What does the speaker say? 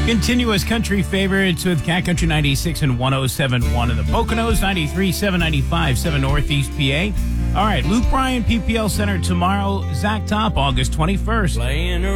Continuous country favorites with Cat Country 96 and 107.1 in the Poconos, 93.7, 95.7 Northeast PA. All right, Luke Bryan, PPL Center tomorrow. Zach Top, August 21st.